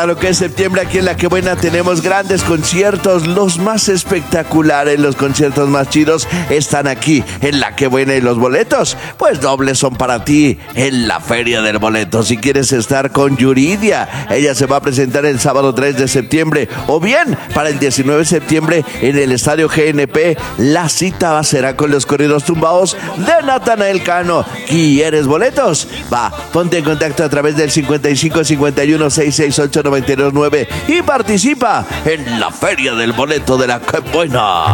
Lo que es septiembre, aquí en La Que Buena tenemos grandes conciertos, los más espectaculares, los conciertos más chidos están aquí en La Que Buena, y los boletos, pues dobles son para ti en la Feria del Boleto. Si quieres estar con Yuridia, ella se va a presentar el sábado 3 de septiembre, o bien para el 19 de septiembre en el Estadio GNP, la cita será con los corridos tumbados de Natanael Cano. ¿Quieres boletos? Va, ponte en contacto a través del 55 51 668 929 y participa en la Feria del Boleto de La Que Buena.